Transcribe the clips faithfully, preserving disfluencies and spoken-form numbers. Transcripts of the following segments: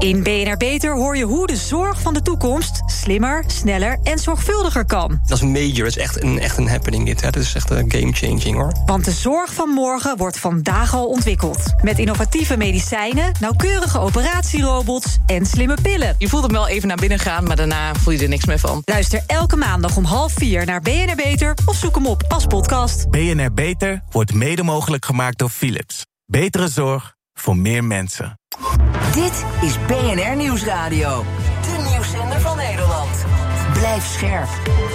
In B N R Beter hoor je hoe de zorg van de toekomst slimmer, sneller en zorgvuldiger kan. Dat is major, dat is echt een, echt een happening dit. Hè. Dat is echt een game-changing, hoor. Want de zorg van morgen wordt vandaag al ontwikkeld. Met innovatieve medicijnen, nauwkeurige operatierobots en slimme pillen. Je voelt hem wel even naar binnen gaan, maar daarna voel je er niks meer van. Luister elke maandag om half vier naar B N R Beter of zoek hem op als podcast. B N R Beter wordt mede mogelijk gemaakt door Philips. Betere zorg voor meer mensen. Dit is B N R Nieuwsradio. De nieuwszender van Nederland. Blijf scherp.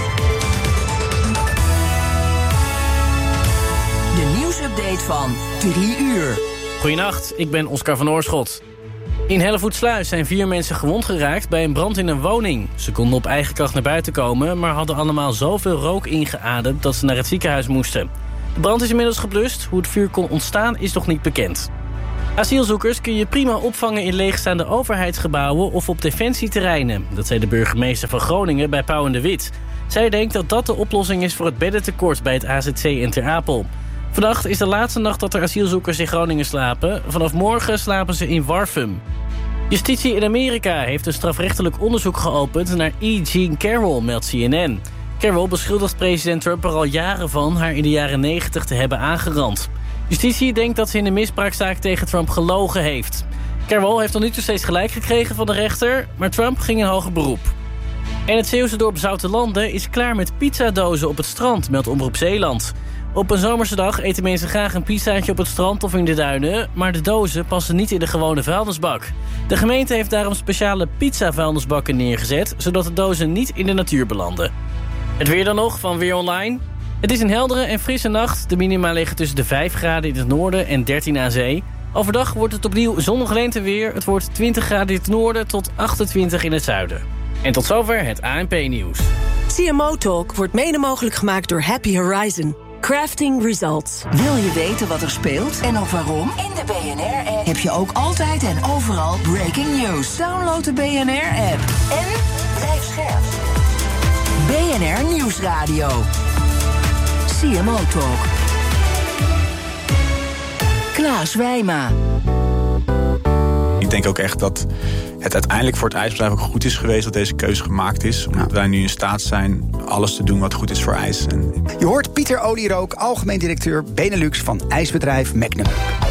De nieuwsupdate van drie uur. Goedenacht, ik ben Oscar van Oorschot. In Hellevoetsluis zijn vier mensen gewond geraakt bij een brand in een woning. Ze konden op eigen kracht naar buiten komen, maar hadden allemaal zoveel rook ingeademd dat ze naar het ziekenhuis moesten. De brand is inmiddels geblust. Hoe het vuur kon ontstaan is nog niet bekend. Asielzoekers kun je prima opvangen in leegstaande overheidsgebouwen of op defensieterreinen. Dat zei de burgemeester van Groningen bij Pauw en de Wit. Zij denkt dat dat de oplossing is voor het beddentekort bij het A Z C in Ter Apel. Vannacht is de laatste nacht dat er asielzoekers in Groningen slapen. Vanaf morgen slapen ze in Warfum. Justitie in Amerika heeft een strafrechtelijk onderzoek geopend naar E. Jean Carroll, meldt C N N. Carroll beschuldigt president Trump er al jaren van haar in de jaren negentig te hebben aangerand. Justitie denkt dat ze in de misbruikzaak tegen Trump gelogen heeft. Carroll heeft tot nu toe steeds gelijk gekregen van de rechter, maar Trump ging in hoger beroep. En het Zeeuwse dorp Zoutelande is klaar met pizzadozen op het strand, meldt Omroep Zeeland. Op een zomerse dag eten mensen graag een pizzaatje op het strand of in de duinen, maar de dozen passen niet in de gewone vuilnisbak. De gemeente heeft daarom speciale pizza-vuilnisbakken neergezet, zodat de dozen niet in de natuur belanden. Het weer dan nog van Weer Online. Het is een heldere en frisse nacht. De minima liggen tussen de vijf graden in het noorden en dertien aan zee. Overdag wordt het opnieuw zonnig lenteweer. Het wordt twintig graden in het noorden tot achtentwintig in het zuiden. En tot zover het A N P-nieuws. C M O Talk wordt mede mogelijk gemaakt door Happy Horizon. Crafting Results. Wil je weten wat er speelt en ook waarom? In de B N R-app heb je ook altijd en overal breaking news. Download de B N R-app en blijf scherp. B N R Nieuwsradio. C M O Talk. Klaas Wijma. Ik denk ook echt dat het uiteindelijk voor het ijsbedrijf ook goed is geweest dat deze keuze gemaakt is. Omdat wij nu in staat zijn alles te doen wat goed is voor ijs. En je hoort Pieter Olierook, algemeen directeur Benelux van ijsbedrijf Magnum.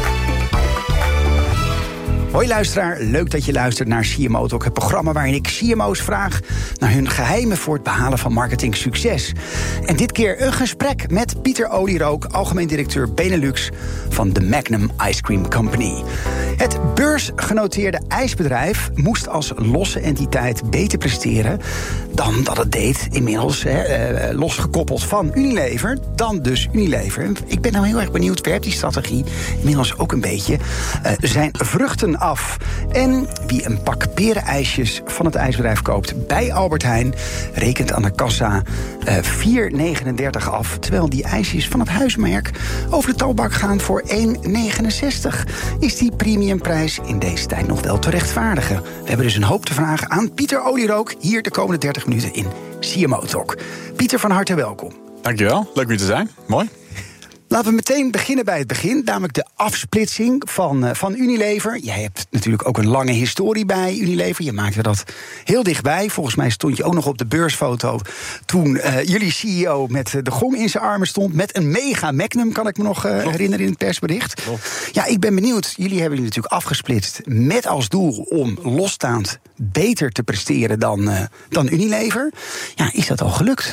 Hoi luisteraar, leuk dat je luistert naar C M O Talk, het programma waarin ik C M O's vraag naar hun geheimen voor het behalen van marketingsucces. En dit keer een gesprek met Pieter Olierook, algemeen directeur Benelux van de Magnum Ice Cream Company. Het beursgenoteerde ijsbedrijf moest als losse entiteit beter presteren dan dat het deed, inmiddels hè, eh, losgekoppeld van Unilever, dan dus Unilever. Ik ben nou heel erg benieuwd, werpt die strategie inmiddels ook een beetje uh, zijn vruchten af. En wie een pak perenijsjes van het ijsbedrijf koopt bij Albert Heijn, rekent aan de kassa uh, vier negenendertig af, terwijl die ijsjes van het huismerk over de toonbank gaan voor één negenenzestig. Is die premiumprijs in deze tijd nog wel te rechtvaardigen? We hebben dus een hoop te vragen aan Pieter Olierook hier de komende dertig minuten in C M O Talk. Pieter, van harte welkom. Dankjewel, leuk weer te zijn. Mooi. Laten we meteen beginnen bij het begin, namelijk de afsplitsing van, uh, van Unilever. Jij hebt natuurlijk ook een lange historie bij Unilever. Je maakte dat heel dichtbij. Volgens mij stond je ook nog op de beursfoto toen uh, jullie C E O met de gong in zijn armen stond, met een mega Magnum, kan ik me nog uh, herinneren in het persbericht. Klopt. Ja, ik ben benieuwd. Jullie hebben jullie natuurlijk afgesplitst met als doel om losstaand beter te presteren dan, uh, dan Unilever. Ja, is dat al gelukt?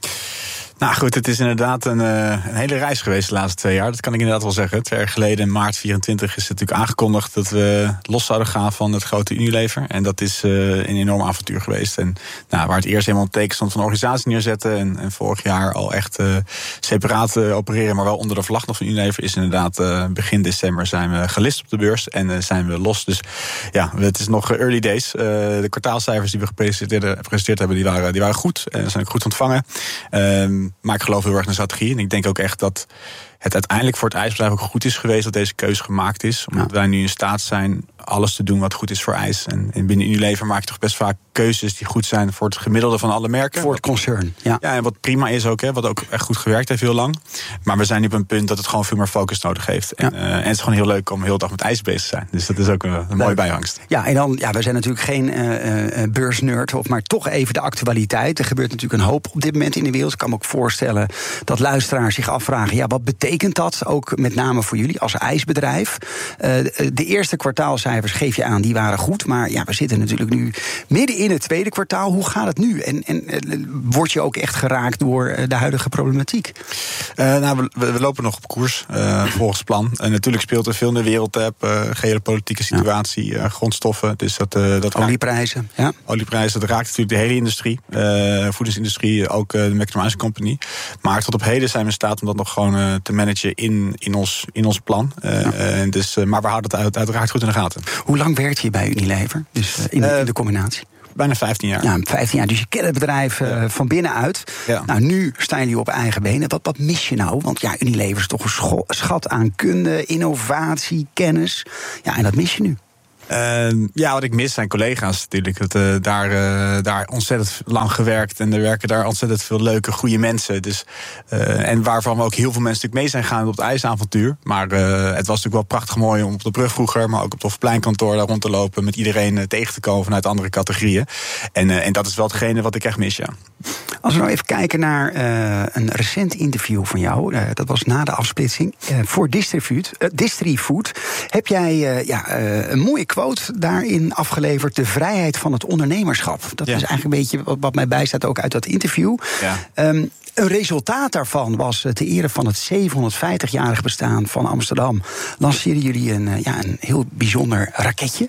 Nou goed, het is inderdaad een, uh, een hele reis geweest de laatste twee jaar. Dat kan ik inderdaad wel zeggen. Twee jaar geleden, in maart vierentwintig, is het natuurlijk aangekondigd dat we los zouden gaan van het grote Unilever. En dat is uh, een enorm avontuur geweest. En nou, waar het eerst helemaal een teken stond van een organisatie neerzetten. En, en vorig jaar al echt uh, separaat uh, opereren, maar wel onder de vlag nog van Unilever, is inderdaad uh, begin december zijn we gelist op de beurs en uh, zijn we los. Dus ja, het is nog early days. Uh, de kwartaalcijfers die we gepresenteerd, gepresenteerd hebben, die waren, die waren goed. En zijn ook goed ontvangen. Uh, Maar ik geloof heel erg in de strategie. En ik denk ook echt dat het uiteindelijk voor het ijsbedrijf ook goed is geweest dat deze keuze gemaakt is. Omdat ja. wij nu in staat zijn alles te doen wat goed is voor ijs. En binnen Unilever maak je toch best vaak keuzes die goed zijn voor het gemiddelde van alle merken. Voor het concern, ja. Ja, en wat prima is ook, hè, wat ook echt goed gewerkt heeft heel lang. Maar we zijn nu op een punt dat het gewoon veel meer focus nodig heeft. Ja. En, uh, en het is gewoon heel leuk om heel de dag met ijs bezig te zijn. Dus dat is ook een, een mooie bijvangst. Ja, en dan, ja, we zijn natuurlijk geen uh, uh, beursnerd, of maar toch even de actualiteit. Er gebeurt natuurlijk een hoop op dit moment in de wereld. Ik kan me ook voorstellen dat luisteraars zich afvragen, ja, wat betekent dat? Ook met name voor jullie als ijsbedrijf. Uh, de eerste kwartaalcijfers geef je aan, die waren goed. Maar ja, we zitten natuurlijk nu midden in het tweede kwartaal. Hoe gaat het nu? En, en uh, word je ook echt geraakt door de huidige problematiek? Uh, nou, we, we lopen nog op koers, uh, volgens plan. En natuurlijk speelt er veel in de wereld, uh, geopolitieke situatie, uh, grondstoffen. Dus dat, uh, dat olieprijzen, ja. Olieprijzen, dat raakt natuurlijk de hele industrie. Uh, voedingsindustrie, ook uh, de McDonald's Company. Maar tot op heden zijn we in staat om dat nog gewoon uh, te managen in, in, ons, in ons plan. Uh, ja. uh, dus, uh, maar we houden het uit, uiteraard goed in de gaten. Hoe lang werkt je bij Unilever? Dus uh, in, de, uh, in de combinatie? Bijna vijftien jaar. Ja, vijftien jaar. Dus je kent het bedrijf uh, ja. van binnenuit. Ja. Nou, nu staan jullie op eigen benen. Wat, wat mis je nou? Want ja, Unilever is toch een scho- schat aan kunde, innovatie, kennis. Ja, en dat mis je nu. Uh, ja, wat ik mis zijn collega's natuurlijk. Het, uh, daar, uh, daar ontzettend lang gewerkt. En er werken daar ontzettend veel leuke, goede mensen. Dus, uh, en waarvan we ook heel veel mensen natuurlijk mee zijn gegaan op het ijsavontuur. Maar uh, het was natuurlijk wel prachtig mooi om op de brug vroeger, maar ook op het Hofpleinkantoor daar rond te lopen, met iedereen uh, tegen te komen vanuit andere categorieën. En, uh, en dat is wel hetgene wat ik echt mis, ja. Als we nou even kijken naar uh, een recent interview van jou. Uh, dat was na de afsplitsing uh, voor Distrifood. Uh, Distrifood. Heb jij uh, ja, uh, een mooie quote daarin afgeleverd. De vrijheid van het ondernemerschap. Dat ja. is eigenlijk een beetje wat, wat mij bijstaat ook uit dat interview. Ja. Um, Een resultaat daarvan was ter ere van het zevenhonderdvijftig-jarig bestaan van Amsterdam. Lanceerden jullie een, ja, een heel bijzonder raketje.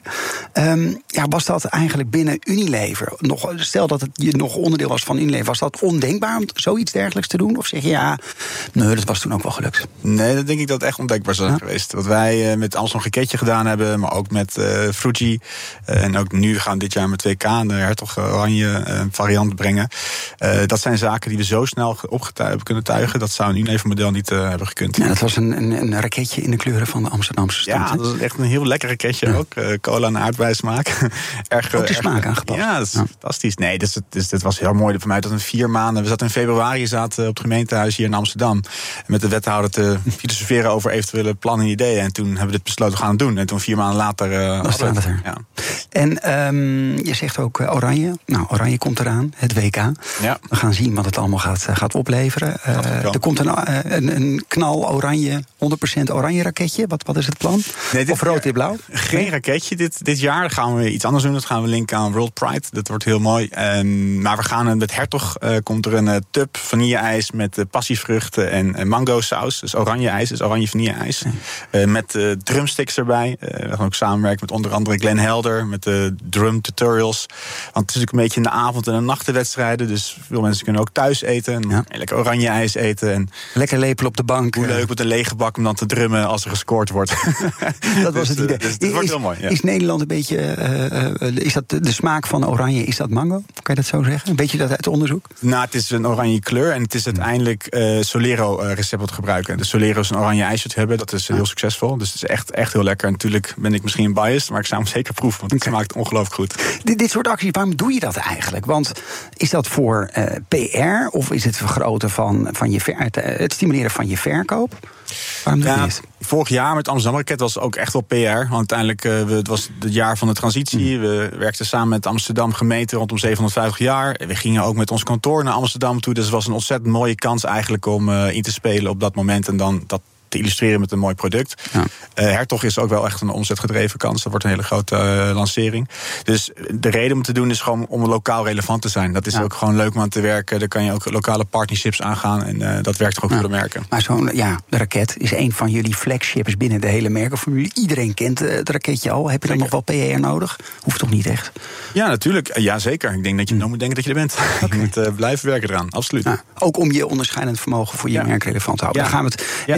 Um, ja, was dat eigenlijk binnen Unilever? Nog, stel dat het je nog onderdeel was van Unilever. Was dat ondenkbaar om zoiets dergelijks te doen? Of zeg je ja, nee, dat was toen ook wel gelukt? Nee, dat denk ik dat het echt ondenkbaar zou zijn ja. geweest. Wat wij uh, met Amsterdam raketje gedaan hebben, maar ook met uh, Fuji. Uh, en ook nu gaan we dit jaar met W K de Hertog Oranje uh, variant brengen. Uh, dat zijn zaken die we zo snel opgetuigen kunnen tuigen. Dat zou een Unilever-model niet uh, hebben gekund. Ja, dat was een, een, een raketje in de kleuren van de Amsterdamse stad. Ja, dat is echt een heel lekker raketje ja. ook. Uh, cola en aardbeismaak. erg, ook de smaak erg, aangepast. Ja, dat is ja. fantastisch. Nee, dus, dus, dit was heel mooi voor mij. Dat in vier maanden. We zaten in februari zaten op het gemeentehuis hier in Amsterdam. Met de wethouder te filosoferen over eventuele plannen en ideeën. En toen hebben we dit besloten gaan doen. En toen vier maanden later. Uh, Dan staat het er. Ja. En um, je zegt ook uh, Oranje. Nou, Oranje komt eraan. Het W K. Ja. We gaan zien wat het allemaal gaat, uh, gaat opleveren. Uh, er komt een, uh, een, een knal oranje, honderd procent oranje raketje. Wat, wat is het plan? Nee, dit, of rood en blauw? Geen raketje dit, dit jaar. Dan gaan we iets anders doen. Dat gaan we linken aan World Pride. Dat wordt heel mooi. Um, maar we gaan met Hertog. Uh, komt er een uh, tub vanille-ijs met uh, passievruchten en uh, mango saus. Dus oranje-ijs, dus oranje vanille-ijs. Nee. Uh, met uh, drumsticks erbij. Uh, we gaan ook samenwerken met onder andere Glenn Helder. Met de uh, drum tutorials. Want het is natuurlijk een beetje in de avond- en de nachtenwedstrijden. Dus veel mensen kunnen ook thuis eten. En ja. lekker oranje ijs eten. En lekker lepel op de bank. Hoe leuk met een lege bak om dan te drummen als er gescoord wordt. Dat was het idee. Dus, dus het wordt is, heel mooi. Ja. Is Nederland een beetje, uh, uh, is dat de, de smaak van oranje, is dat mango? Kan je dat zo zeggen? Weet je dat uit onderzoek? Nou, het is een oranje kleur en het is uiteindelijk uh, Solero uh, recept wat gebruiken. De Solero is een oranje ijsje te hebben, dat is uh, heel succesvol. Dus het is echt, echt heel lekker. En natuurlijk ben ik misschien biased, maar ik zou hem zeker proeven, want het okay. smaakt ongelooflijk goed. Dit, dit soort acties, waarom doe je dat eigenlijk? Want is dat voor uh, P R of is het vergroten van, van je ver, het, het stimuleren van je verkoop? Waarom doe je ja, dit? Vorig jaar met Amsterdam Raket was ook echt wel P R. Want uiteindelijk, uh, we, het was het jaar van de transitie. Mm. We werkten samen met de Amsterdam gemeente rondom zevenhonderdvijftig jaar. We gingen ook met ons kantoor naar Amsterdam toe. Dus het was een ontzettend mooie kans eigenlijk om uh, in te spelen op dat moment. En dan dat te illustreren met een mooi product. Ja. Uh, Hertog is ook wel echt een omzetgedreven kans. Dat wordt een hele grote uh, lancering. Dus de reden om het te doen is gewoon om lokaal relevant te zijn. Dat is ja. ook gewoon leuk om aan te werken. Daar kan je ook lokale partnerships aangaan. En uh, dat werkt ook ja. voor de merken. Maar zo'n, ja, de Raket is een van jullie flagships binnen de hele merkenformule. Iedereen kent uh, het raketje al. Heb je dan nog wel P R nodig? Hoeft toch niet echt? Ja, natuurlijk. Ja, zeker. Ik denk dat je nou moet denken dat je er bent. Okay. Je moet uh, blijven werken eraan. Absoluut. Ja, ook om je onderscheidend vermogen voor je ja. merk relevant te houden. Ja. Daar gaan we het. Ja. En dat uh,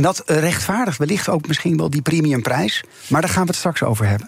rechtvaardigt wellicht ook misschien wel die premiumprijs. Maar daar gaan we het straks over hebben.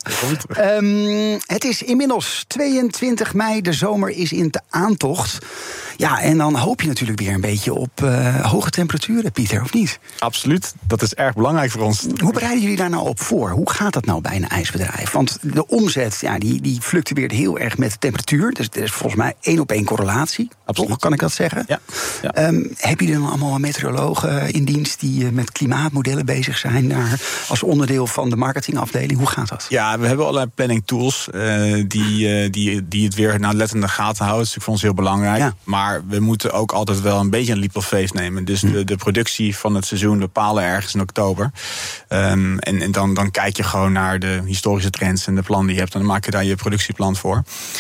Um, het is inmiddels tweeëntwintig mei, de zomer is in de aantocht. Ja, en dan hoop je natuurlijk weer een beetje op uh, hoge temperaturen, Pieter, of niet? Absoluut, dat is erg belangrijk voor ons. Hoe bereiden jullie daar nou op voor? Hoe gaat dat nou bij een ijsbedrijf? Want de omzet, ja, die, die fluctueert heel erg met de temperatuur. Dus er is volgens mij één op één correlatie. Absoluut. Toch, kan ik dat zeggen? Ja. ja. Um, heb je dan allemaal meteorologen in dienst die met klimaatmodellen bezig zijn daar als onderdeel van de marketingafdeling? Hoe gaat dat? Ja, we hebben allerlei planning tools uh, die, uh, die, die het weer nauwlettend in de gaten houden. Dat is voor ons heel belangrijk. Ja. Maar we moeten ook altijd wel een beetje een leap of faith nemen. Dus hm. de, de productie van het seizoen bepalen ergens in oktober. Um, en en dan, dan kijk je gewoon naar de historische trends en de plan die je hebt. En dan maak je daar je productieplan voor.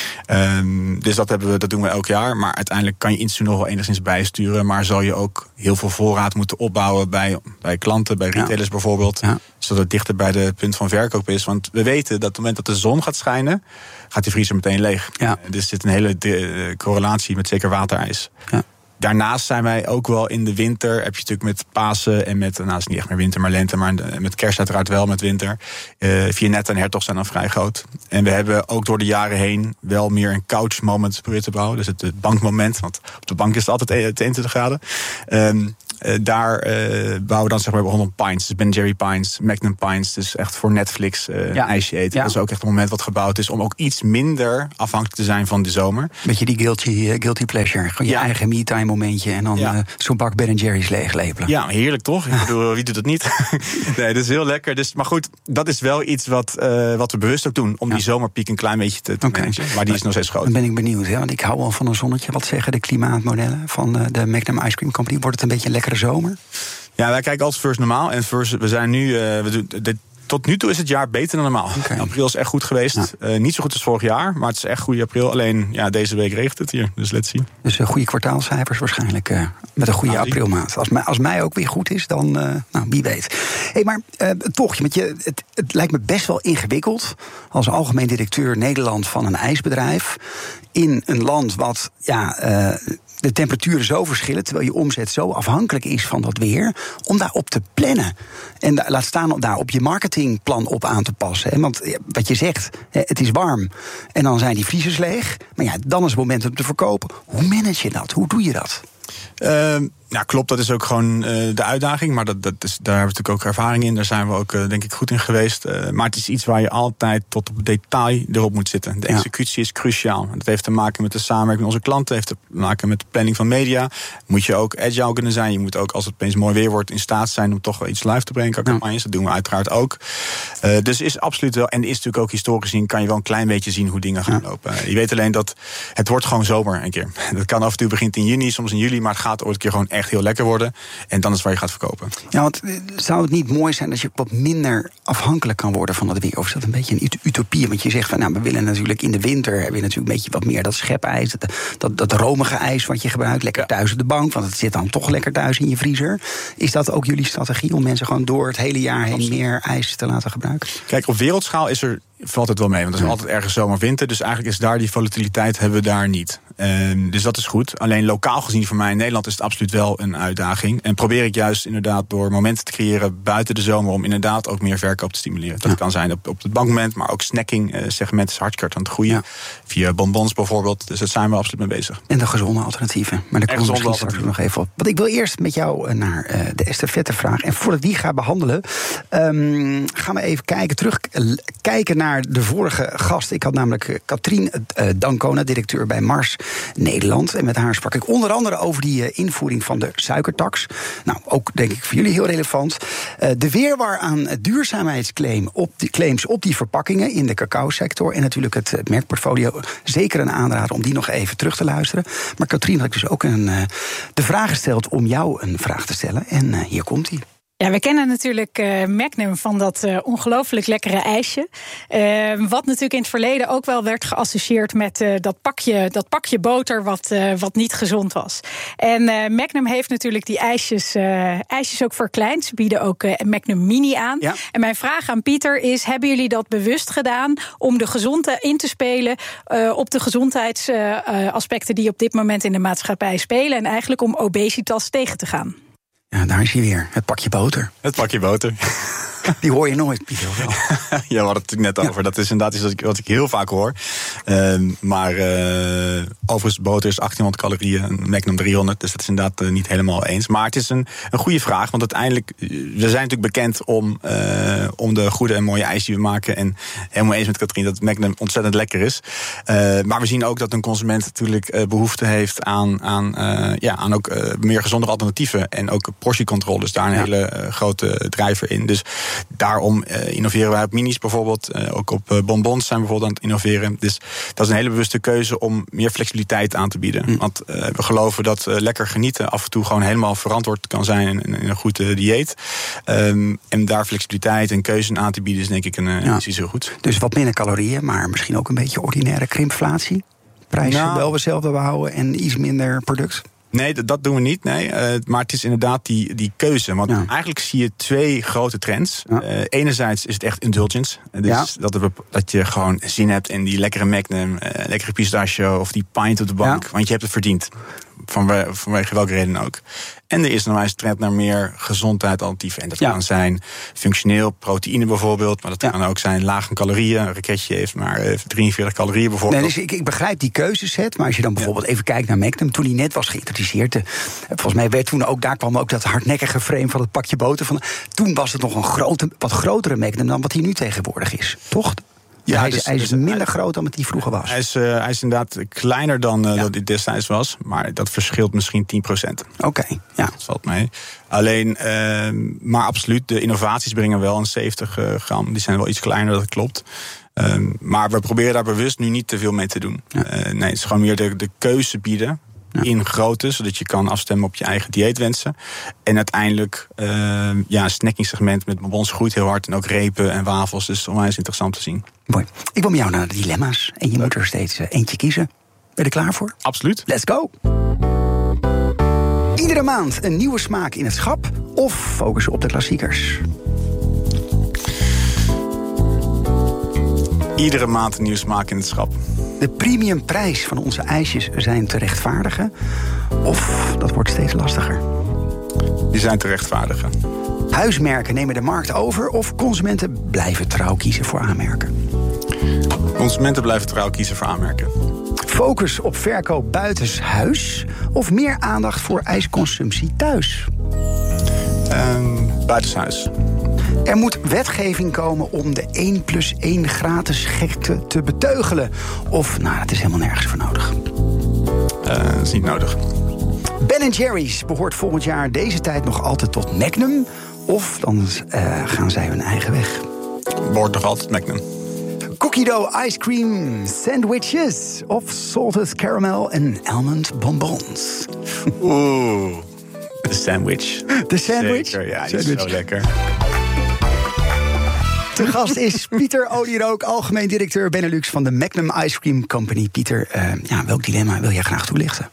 Um, dus dat, hebben we, dat doen we elk jaar. Maar uiteindelijk kan je iets nog wel enigszins bijsturen. Maar zal je ook heel veel voorraad moeten opbouwen bij, bij klanten, bij retailers ja. bijvoorbeeld. Ja. Zodat het dichter bij de punt van verkoop is. Want we weten dat op het moment dat de zon gaat schijnen, gaat die vriezer meteen leeg. Ja. Dus er zit een hele de, correlatie met zeker waterijs. Ja. Daarnaast zijn wij ook wel in de winter, heb je natuurlijk met Pasen en met, nou het is niet echt meer winter, maar lente, maar met kerst uiteraard wel met winter. Uh, Vianetta en Hertog zijn dan vrij groot. En we hebben ook door de jaren heen wel meer een couch moment proberen te bouwen. Dus het, het bankmoment, want op de bank is het altijd eenentwintig graden. Um, Uh, daar uh, bouwen we dan zeg maar honderd pints. Dus Ben Jerry pints, Magnum pints. Dus echt voor Netflix uh, ja. ijsje eten. Ja. Dat is ook echt een moment wat gebouwd is om ook iets minder afhankelijk te zijn van de zomer. Beetje die guilty, uh, guilty pleasure. Gewoon ja. je eigen me-time momentje en dan ja. uh, zo'n bak Ben Jerry's leeglepelen. Ja, heerlijk toch? Ik bedoel, wie doet het niet? Nee, dat is heel lekker. Dus, maar goed, dat is wel iets wat, uh, wat we bewust ook doen. Om ja. die zomerpiek een klein beetje te, te okay. managen. Maar die is nog steeds groot. Dan ben ik benieuwd, hè? Want ik hou wel van een zonnetje. Wat zeggen de klimaatmodellen van uh, de Magnum Ice Cream Company? Wordt het een beetje een lekkere zomer? Ja, wij kijken altijd first normaal. En first, we zijn nu, uh, we doen, dit, tot nu toe is het jaar beter dan normaal. Okay. April is echt goed geweest. Ja. Uh, niet zo goed als vorig jaar, maar het is echt goed april. Alleen ja, deze week regent het hier, dus let's see. Dus uh, goede kwartaalcijfers waarschijnlijk uh, met een goede ja, aprilmaand. Als, als mei ook weer goed is, dan uh, nou, wie weet. Hey, maar uh, toch, want je, het, het lijkt me best wel ingewikkeld als algemeen directeur Nederland van een ijsbedrijf in een land wat ja. Uh, de temperaturen zo verschillen, terwijl je omzet zo afhankelijk is van dat weer, om daarop te plannen. En da- laat staan om daar op je marketingplan op aan te passen. En want wat je zegt, het is warm en dan zijn die vriezers leeg. Maar ja, dan is het moment om te verkopen. Hoe manage je dat? Hoe doe je dat? Uh, ja, klopt, dat is ook gewoon uh, de uitdaging. Maar dat, dat is, daar hebben we natuurlijk ook ervaring in. Daar zijn we ook, uh, denk ik, goed in geweest. Uh, maar het is iets waar je altijd tot op detail erop moet zitten. De executie ja. is cruciaal. Dat heeft te maken met de samenwerking met onze klanten. heeft te maken met de planning van media. Moet je ook agile kunnen zijn. Je moet ook, als het opeens mooi weer wordt, in staat zijn om toch wel iets live te brengen qua campagnes. Ja. Dat doen we uiteraard ook. Uh, dus is absoluut wel. En is natuurlijk ook historisch gezien, kan je wel een klein beetje zien hoe dingen gaan ja. lopen. Uh, je weet alleen dat het wordt gewoon zomer een keer. Dat kan af en toe begint in juni, soms in juli, maar het gaat ooit een keer gewoon echt heel lekker worden. En dan is waar je gaat verkopen. Ja, want zou het niet mooi zijn als je wat minder afhankelijk kan worden van dat weer? Of is dat een beetje een utopie? Want je zegt van, nou, we willen natuurlijk in de winter hebben we natuurlijk een beetje wat meer dat schepijs, dat, dat, dat romige ijs wat je gebruikt, lekker ja. thuis op de bank, want het zit dan toch lekker thuis in je vriezer. Is dat ook jullie strategie om mensen gewoon door het hele jaar heen Absoluut. meer ijs te laten gebruiken? Kijk, op wereldschaal is er valt het wel mee, want er is ja. altijd ergens zomer winter. Dus eigenlijk is daar die volatiliteit hebben we daar niet. Um, dus dat is goed. Alleen lokaal gezien voor mij in Nederland is het absoluut wel een uitdaging. En probeer ik juist inderdaad door momenten te creëren buiten de zomer om inderdaad ook meer verkoop te stimuleren. Dat ja. kan zijn op, op het bankmoment, maar ook snacking uh, segment is hartstikke aan het groeien. Ja. Via bonbons bijvoorbeeld. Dus daar zijn we absoluut mee bezig. En de gezonde alternatieven. Maar daar komen we misschien straks nog even op. Want ik wil eerst met jou naar uh, de estafettevraag. En voordat ik die ga behandelen, um, gaan we even kijken, terug uh, kijken naar de vorige gast. Ik had namelijk uh, Katrien uh, Dancona, directeur bij Mars Nederland. En met haar sprak ik onder andere over die uh, invoering van de suikertax. Nou, ook denk ik voor jullie heel relevant. Uh, de weerwar aan duurzaamheidsclaims op die, claims op die verpakkingen in de cacao-sector. En natuurlijk het, het merkportfolio. Zeker een aanrader om die nog even terug te luisteren. Maar Katrien had ik dus ook een, uh, de vraag gesteld om jou een vraag te stellen. En uh, hier komt hij. Ja, we kennen natuurlijk uh, Magnum van dat uh, ongelooflijk lekkere ijsje. Uh, wat natuurlijk in het verleden ook wel werd geassocieerd met uh, dat, pakje, dat pakje boter wat, uh, wat niet gezond was. En uh, Magnum heeft natuurlijk die ijsjes, uh, ijsjes ook verkleind. Ze bieden ook uh, Magnum Mini aan. Ja. En mijn vraag aan Pieter is, hebben jullie dat bewust gedaan om de gezondheid in te spelen uh, op de gezondheidsaspecten uh, die op dit moment in de maatschappij spelen en eigenlijk om obesitas tegen te gaan? Ja, daar is hij weer. Het pakje boter. Het pakje boter. Die hoor je nooit, Pieter. Wel. Ja, we hadden het natuurlijk net over. Dat is inderdaad iets wat ik, wat ik heel vaak hoor. Uh, maar uh, overigens, boter is achttienhonderd calorieën, een Magnum driehonderd. Dus dat is inderdaad uh, niet helemaal eens. Maar het is een, een goede vraag. Want uiteindelijk, we zijn natuurlijk bekend om, uh, om de goede en mooie ijs die we maken. En helemaal eens met Katrien dat Magnum ontzettend lekker is. Uh, maar we zien ook dat een consument natuurlijk uh, behoefte heeft aan, aan, uh, ja, aan ook uh, meer gezondere alternatieven. En ook portiecontrole is daar een ja. hele uh, grote drijver in. Dus daarom uh, innoveren wij op minis bijvoorbeeld. Uh, ook op uh, bonbons zijn we bijvoorbeeld aan het innoveren. Dus dat is een hele bewuste keuze om meer flexibiliteit aan te bieden. Mm. Want uh, we geloven dat uh, lekker genieten af en toe gewoon helemaal verantwoord kan zijn in, in een goed uh, dieet. Um, en daar flexibiliteit en keuze aan te bieden is denk ik een, uh, ja. is iets heel goed. Dus wat minder calorieën, maar misschien ook een beetje ordinaire krimpflatie? Prijzen nou, wel hetzelfde behouden en iets minder product? Nee, dat, dat doen we niet. Nee. Uh, maar het is inderdaad die, die keuze. Want ja. eigenlijk zie je twee grote trends. Ja. Uh, enerzijds is het echt indulgence. Dus ja. dat, we, dat je gewoon zin hebt in die lekkere Magnum, uh, lekkere pistachio of die pint op de bank. Ja. Want je hebt het verdiend. Van, vanwege welke reden ook. En er is nog eens trend naar meer gezondheid alternatieven. En dat ja. kan zijn functioneel, proteïne bijvoorbeeld. Maar dat ja. kan ook zijn laag in calorieën. Een raketje heeft maar drieënveertig calorieën bijvoorbeeld. Nee, dus ik, ik begrijp die keuzeset. Maar als je dan bijvoorbeeld ja. even kijkt naar Magnum. Toen die net was geïntroduceerd. De, volgens mij werd toen ook, daar kwam ook dat hardnekkige frame van het pakje boter van. Toen was het nog een grote, wat grotere Magnum dan wat hij nu tegenwoordig is. Toch? Ja, hij, is, dus, hij is minder dus, groot dan wat hij vroeger was. Hij is, uh, hij is inderdaad kleiner dan uh, ja. dat hij destijds was. Maar dat verschilt misschien tien procent. Oké, okay, ja. Dat valt mee. Alleen, uh, maar absoluut, de innovaties brengen wel een zeventig gram. Die zijn wel iets kleiner, dat klopt. Uh, maar we proberen daar bewust nu niet te veel mee te doen. Ja. Uh, nee, het is gewoon meer de, de keuze bieden. Ja. In grootte, zodat je kan afstemmen op je eigen dieetwensen. En uiteindelijk, uh, ja, een snackingsegment met bonbons groeit heel hard. En ook repen en wafels, dus onwijs interessant te zien. Mooi. Ik wil met jou naar de dilemma's. En je Leuk. moet er steeds uh, eentje kiezen. Ben je er klaar voor? Absoluut. Let's go! Iedere maand een nieuwe smaak in het schap of focussen op de klassiekers? Iedere maand een nieuwe smaak in het schap. De premiumprijs van onze ijsjes zijn te rechtvaardigen? Of dat wordt steeds lastiger? Die zijn te rechtvaardigen. Huismerken nemen de markt over of consumenten blijven trouw kiezen voor aanmerken? Consumenten blijven trouw kiezen voor aanmerken. Focus op verkoop buitenshuis of meer aandacht voor ijsconsumptie thuis? Um, buitenshuis. Er moet wetgeving komen om de één plus één gratis gekte te beteugelen. Of, nou, dat is helemaal nergens voor nodig. Uh, dat is niet nodig. Ben Jerry's behoort volgend jaar deze tijd nog altijd tot Magnum? Of dan uh, gaan zij hun eigen weg? Behoort nog altijd Magnum. Cookie dough ice cream sandwiches of salted caramel en almond bonbons? Oeh, de sandwich. De sandwich? Zeker, ja, die sandwich. is zo lekker. De gast is Pieter Olierook, algemeen directeur Benelux van de Magnum Ice Cream Company. Pieter, uh, ja, welk dilemma wil jij graag toelichten?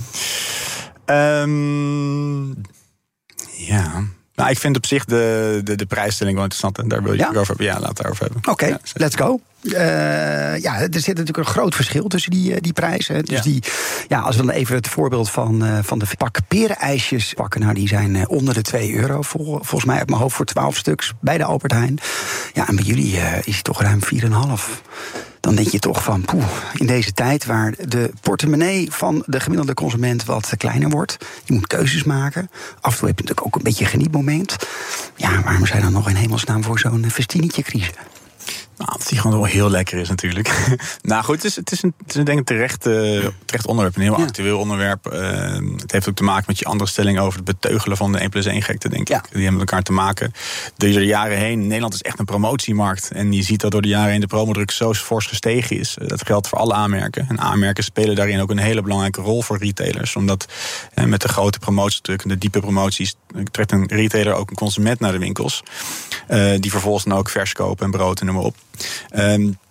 Um, ja... Nou, ik vind op zich de, de, de prijsstelling wel interessant. En daar wil je ja? over hebben. Ja, laten we het daarover hebben. Oké, okay, ja, let's go. Uh, ja, er zit natuurlijk een groot verschil tussen die, die prijzen. Dus ja. Die, ja, als we dan even het voorbeeld van, uh, van de pak perenijsjes pakken. Nou, die zijn uh, onder de twee euro. Vol, volgens mij uit mijn hoofd voor twaalf stuks bij de Albert Heijn. Ja, en bij jullie uh, is het toch ruim vier komma vijf. Dan denk je toch van, poeh, in deze tijd waar de portemonnee van de gemiddelde consument wat kleiner wordt. Je moet keuzes maken. Af en toe heb je natuurlijk ook een beetje een genietmoment. Ja, waarom zou je dan nog in hemelsnaam voor zo'n festinietje kiezen? Nou, dat die gewoon wel heel lekker is natuurlijk. Nou goed, het is, het is, een, het is een, denk ik terecht, uh, terecht onderwerp. Een heel ja. actueel onderwerp. Uh, het heeft ook te maken met je andere stelling over het beteugelen van de één plus één gekte, denk ik. Ja. Die hebben met elkaar te maken. Door de jaren heen, Nederland is echt een promotiemarkt. En je ziet dat door de jaren heen de promodruk zo fors gestegen is. Dat geldt voor alle aanmerken. En aanmerken spelen daarin ook een hele belangrijke rol voor retailers. Omdat uh, met de grote promotiedruk en de diepe promoties trekt een retailer ook een consument naar de winkels. Uh, die vervolgens dan ook vers kopen en brood en noem maar op. Um,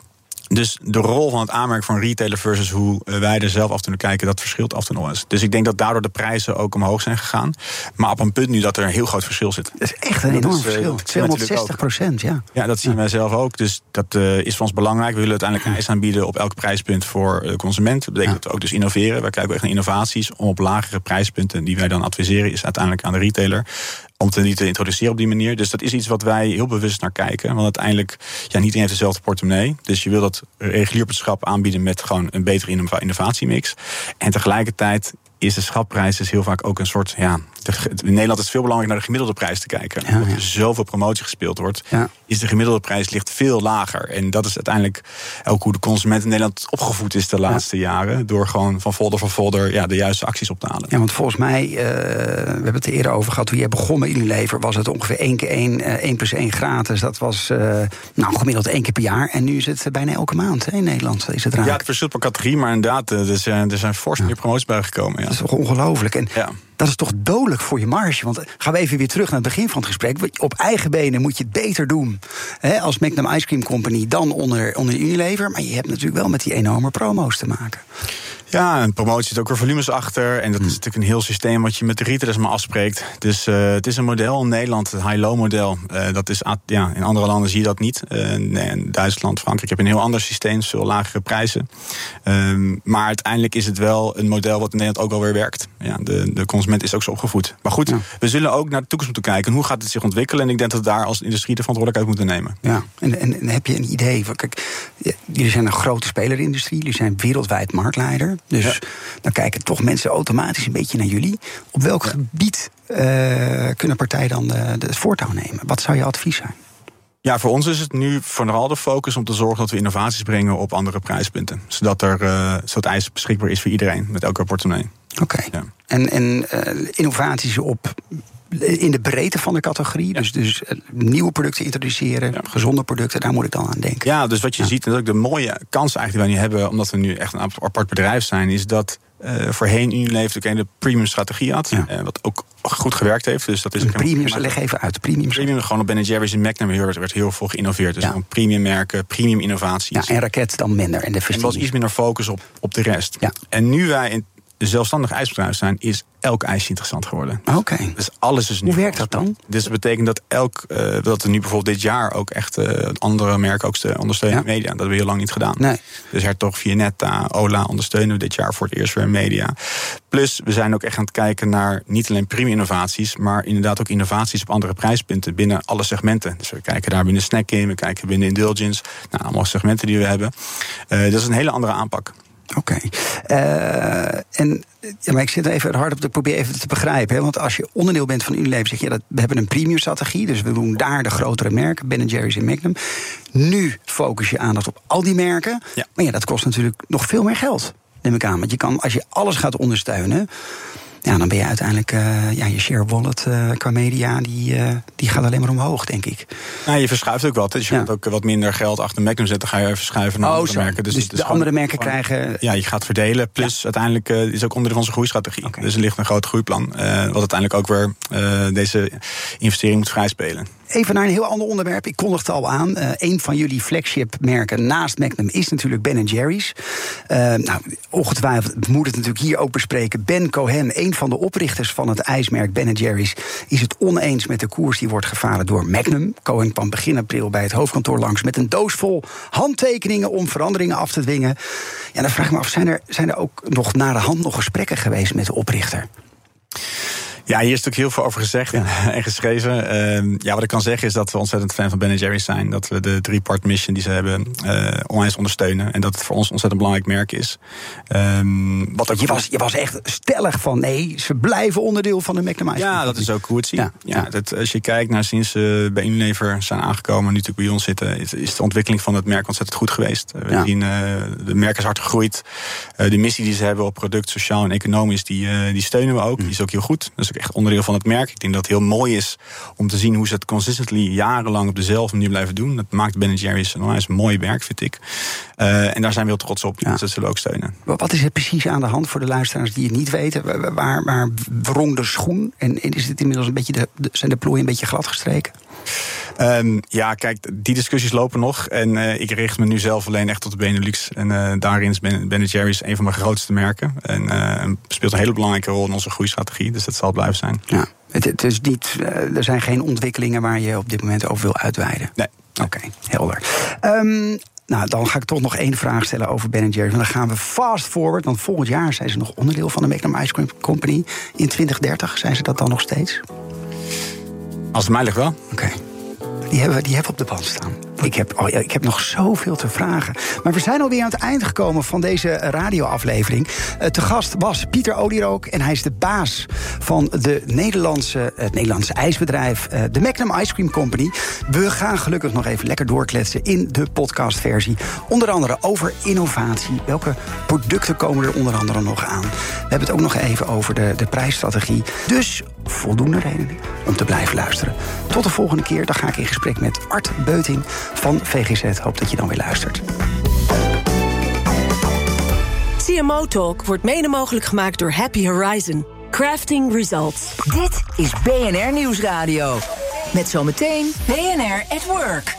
Dus de rol van het aanmerken van retailer versus hoe wij er zelf af en toe naar kijken, dat verschilt af en toe nog eens. Dus ik denk dat daardoor de prijzen ook omhoog zijn gegaan. Maar op een punt nu dat er een heel groot verschil zit. Dat is echt een enorm verschil. tweehonderdzestig procent, ja. Ja, dat zien ja. wij zelf ook. Dus dat uh, is voor ons belangrijk. We willen uiteindelijk ijs aanbieden op elk prijspunt voor de consument. Dat betekent ja. dat we ook dus innoveren. Wij kijken echt naar innovaties om op lagere prijspunten die wij dan adviseren, is uiteindelijk aan de retailer, om te niet te introduceren op die manier. Dus dat is iets wat wij heel bewust naar kijken. Want uiteindelijk, ja, niet iedereen heeft dezelfde portemonnee. Dus je wil dat regulier op het schap aanbieden met gewoon een betere innovatiemix. En tegelijkertijd is de schapprijs dus heel vaak ook een soort, ja, de, in Nederland is het veel belangrijker naar de gemiddelde prijs te kijken. Ja, ja. Omdat er zoveel promotie gespeeld wordt, ja. is de gemiddelde prijs ligt veel lager. En dat is uiteindelijk ook hoe de consument in Nederland opgevoed is de laatste ja. jaren. Door gewoon van folder voor folder ja, de juiste acties op te halen. Ja, want volgens mij, uh, we hebben het er eerder over gehad, toen jij begon met Unilever, was het ongeveer één keer één, uh, één plus één gratis. Dat was uh, nou gemiddeld één keer per jaar. En nu is het bijna elke maand hè, in Nederland. Is het raak. Ja, het verschilt per categorie, maar inderdaad, er zijn, er zijn fors meer ja. promoties bijgekomen. Ja. Dat is toch ongelooflijk. En ja. dat is toch dodelijk voor je marge. Want gaan we even weer terug naar het begin van het gesprek. Op eigen benen moet je het beter doen hè, als Magnum Ice Cream Company dan onder, onder Unilever. Maar je hebt natuurlijk wel met die enorme promo's te maken. Ja, en promotie zit ook weer volumes achter. En dat is natuurlijk een heel systeem wat je met de retailers maar afspreekt. Dus uh, het is een model in Nederland, het high-low model. Uh, dat is, ja, in andere landen zie je dat niet. Uh, nee, in Duitsland, Frankrijk heb je een heel ander systeem, veel lagere prijzen. Um, maar uiteindelijk is het wel een model wat in Nederland ook wel weer werkt. Ja, de, de consument is ook zo opgevoed. Maar goed, ja. we zullen ook naar de toekomst moeten kijken. Hoe gaat het zich ontwikkelen? En ik denk dat we daar als industrie de verantwoordelijkheid moeten nemen. Ja, en, en, en heb je een idee van, kijk, jullie zijn een grote speler in de industrie. Jullie zijn wereldwijd marktleider. Dus ja. dan kijken toch mensen automatisch een beetje naar jullie. Op welk ja. gebied uh, kunnen partijen dan de, de, het voortouw nemen? Wat zou je advies zijn? Ja, voor ons is het nu vooral de focus om te zorgen dat we innovaties brengen op andere prijspunten. Zodat er uh, zodat ijs beschikbaar is voor iedereen met elke portemonnee. Oké. Okay. Ja. En, en uh, innovaties op in de breedte van de categorie. Ja. Dus, dus uh, nieuwe producten introduceren, ja. gezonde producten, daar moet ik dan aan denken. Ja, dus wat je ja. ziet, en dat ook de mooie kans eigenlijk die wij nu hebben, omdat we nu echt een apart bedrijf zijn, is dat Uh, voorheen Unilever ook een de premium strategie had. Ja. Uh, wat ook goed gewerkt heeft. Dus dat is een premium, leg even uit. Premium, premium gewoon op Ben en Jerry's en Magnum werd heel veel geïnnoveerd. Dus ja. gewoon premium merken, premium innovaties. Ja, en Raket dan minder. En, de en er was iets minder focus op, op de rest. Ja. En nu wij in de zelfstandig ijsbedrijf zijn, is elk ijsje interessant geworden. Oké. Okay. Dus alles is nu. Hoe werkt dat dan? Dus dat betekent dat elk, uh, dat we nu bijvoorbeeld dit jaar ook echt uh, andere merken ook ondersteunen in ja. media. Dat hebben we heel lang niet gedaan. Nee. Dus Hertog, Vianetta, Ola ondersteunen we dit jaar voor het eerst weer in media. Plus, we zijn ook echt aan het kijken naar niet alleen premium innovaties, maar inderdaad ook innovaties op andere prijspunten binnen alle segmenten. Dus we kijken daar binnen snacking, we kijken binnen indulgence, nou, allemaal segmenten die we hebben. Uh, dat is een hele andere aanpak. Oké. Okay. Uh, en ja, maar ik zit er even hard op te proberen even te begrijpen. Hè? Want als je onderdeel bent van Unilever, zeg je dat we hebben een premium strategie. Dus we doen daar de grotere merken, Ben en Jerry's en Magnum. Nu focus je aandacht op al die merken. Ja. Maar ja, dat kost natuurlijk nog veel meer geld, neem ik aan. Want je kan, als je alles gaat ondersteunen, ja, dan ben je uiteindelijk, uh, ja, je share wallet uh, qua media, die, uh, die gaat alleen maar omhoog, denk ik. Nou, je verschuift ook wat. Dus je ja. gaat ook wat minder geld achter Magnum zetten, ga je verschuiven naar oh, andere zo. merken. Dus, dus de andere merken gewoon krijgen. Ja, je gaat verdelen. Plus ja. uiteindelijk uh, is ook onderdeel van onze groeistrategie. Okay. Dus er ligt een groot groeiplan. Uh, wat uiteindelijk ook weer uh, deze investering moet vrijspelen. Even naar een heel ander onderwerp. Ik kondigde al aan. Uh, een van jullie flagship-merken naast Magnum is natuurlijk Ben en Jerry's. Uh, nou, ongetwijfeld moet het natuurlijk hier ook bespreken. Ben Cohen, een van de oprichters van het ijsmerk Ben en Jerry's, is het oneens met de koers die wordt gevaren door Magnum. Cohen kwam begin april bij het hoofdkantoor langs met een doos vol handtekeningen om veranderingen af te dwingen. Ja, dan vraag ik me af, zijn er, zijn er ook nog na de hand nog gesprekken geweest met de oprichter? Ja, hier is natuurlijk heel veel over gezegd ja. en geschreven. Uh, ja, wat ik kan zeggen is dat we ontzettend fan van Ben en Jerry's zijn. Dat we de drie-part mission die ze hebben uh, onwijs ondersteunen. En dat het voor ons een ontzettend belangrijk merk is. Um, wat ook je, was, je was echt stellig van nee, ze blijven onderdeel van de Magnum Ice Cream. Ja, dat is ook hoe het ziet. Ja, ja, ja. Dat, als je kijkt naar sinds ze bij Unilever zijn aangekomen, nu natuurlijk bij ons zitten, is, is de ontwikkeling van het merk ontzettend goed geweest. We ja. zien, uh, de merk is hard gegroeid. Uh, de missie die ze hebben op product, sociaal en economisch, die, uh, die steunen we ook. Mm. Die is ook heel goed. Dat is ook echt onderdeel van het merk. Ik denk dat het heel mooi is om te zien hoe ze het consistently jarenlang op dezelfde manier blijven doen. Dat maakt Ben en Jerry's een onwijs mooi merk, vind ik. Uh, en daar zijn we heel trots op. Ja. Dus dat zullen we ook steunen. Wat is er precies aan de hand voor de luisteraars die het niet weten? Waar, waar wrong de schoen? En is het inmiddels een beetje de, zijn de plooien een beetje glad gestreken? Um, ja, kijk, die discussies lopen nog. En uh, ik richt me nu zelf alleen echt tot de Benelux. En uh, daarin is Ben, Ben en Jerry's een van mijn grootste merken. En uh, speelt een hele belangrijke rol in onze groeistrategie. Dus dat zal blijven zijn. Ja, het, het is niet, uh, er zijn geen ontwikkelingen waar je op dit moment over wil uitweiden. Nee. Oké, okay, helder. Um, Nou, dan ga ik toch nog één vraag stellen over Ben en Jerry's. Want dan gaan we fast forward. Want volgend jaar zijn ze nog onderdeel van de Magnum Ice Cream Company. In twintig dertig zijn ze dat dan nog steeds? Als het mij ligt wel. Oké. Okay. Die hebben, die hebben op de band staan. Ik heb, oh ja, ik heb nog zoveel te vragen. Maar we zijn alweer aan het eind gekomen van deze radioaflevering. Uh, te gast was Pieter Olierook. En hij is de baas van de Nederlandse, het Nederlandse ijsbedrijf, uh, de Magnum Ice Cream Company. We gaan gelukkig nog even lekker doorkletsen in de podcastversie. Onder andere over innovatie. Welke producten komen er onder andere nog aan? We hebben het ook nog even over de, de prijsstrategie. Dus voldoende redenen om te blijven luisteren. Tot de volgende keer. Dan ga ik in gesprek met Art Beuting van V G Z. Hoop dat je dan weer luistert. C M O Talk wordt mede mogelijk gemaakt door Happy Horizon. Crafting Results. Dit is B N R Nieuwsradio. Met zometeen B N R at Work.